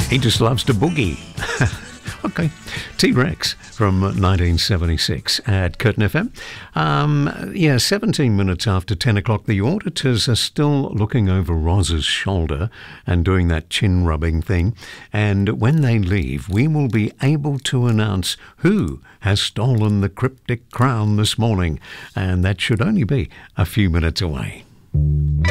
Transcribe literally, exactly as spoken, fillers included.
He just loves to boogie. Okay, T-Rex from nineteen seventy-six at Curtin F M. Um, yeah, seventeen minutes after ten o'clock, the auditors are still looking over Roz's shoulder and doing that chin-rubbing thing. And when they leave, we will be able to announce who has stolen the cryptic crown this morning. And that should only be a few minutes away.